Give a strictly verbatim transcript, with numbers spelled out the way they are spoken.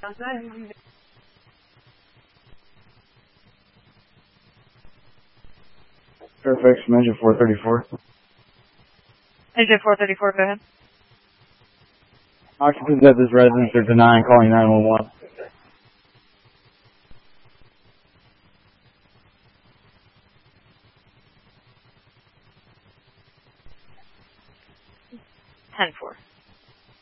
Fairfax from engine four thirty-four. Engine four thirty-four, go ahead. Occupants at this residence are denying calling nine one one. ten four.